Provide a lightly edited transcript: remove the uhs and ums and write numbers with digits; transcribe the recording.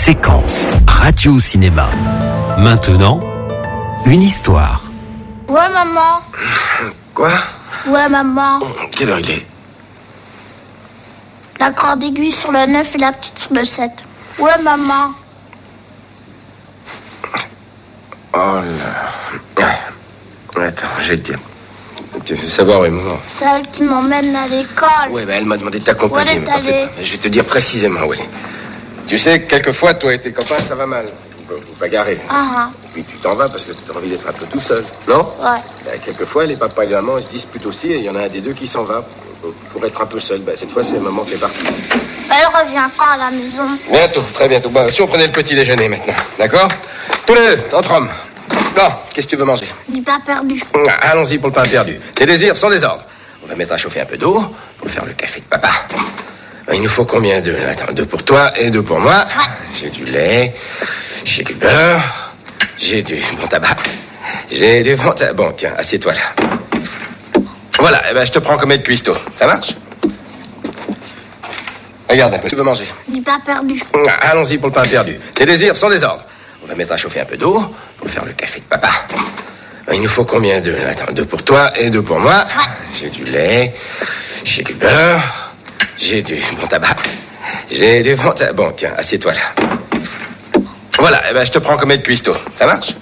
Séquence radio-cinéma. Maintenant, une histoire. Ouais, maman. Quoi? Ouais, maman. Quelle heure il est? La grande aiguille sur le 9 et la petite sur le 7. Ouais, maman. Oh là. Attends, je vais te dire. Tu veux savoir, oui, maman? C'est elle qui m'emmène à l'école. Ouais, elle m'a demandé de t'accompagner. Où elle est mais t'en fais allée? pas. Je vais te dire précisément où elle est. Tu sais, quelquefois, toi et tes copains, ça va mal. Vous bagarrez. Ah, Et puis tu t'en vas parce que tu as envie d'être un peu tout seul, non? ouais. Quelquefois, les papas et les mamans, ils se disputent aussi et il y en a un des deux qui s'en va pour être un peu seul. Cette fois, c'est maman qui est partie. Elle revient quand à la maison? Bientôt, très bientôt. Si on prenait le petit déjeuner maintenant, d'accord? Tous les deux, entre hommes. Bon, qu'est-ce que tu veux manger? Du pain perdu. Allons-y pour le pain perdu. Tes désirs sont des ordres. On va mettre à chauffer un peu d'eau pour faire le café de papa. Il nous faut combien d'œufs? Attends, 2 pour toi et 2 pour moi. J'ai du lait, j'ai du beurre, j'ai du bon tabac, j'ai du bon tabac. Bon, tiens, assieds-toi là. Voilà, je te prends comme aide cuistot. Ça marche? Regarde un peu. Tu veux manger? Du pain perdu. Allons-y pour le pain perdu. Tes désirs sont des ordres. On va mettre à chauffer un peu d'eau pour faire le café de papa. Il nous faut combien d'œufs? Attends, 2 pour toi et 2 pour moi. J'ai du lait, j'ai du beurre, j'ai du bon tabac, j'ai du bon tabac. Bon, tiens, assieds-toi là. Voilà, je te prends comme aide cuistot. Ça marche?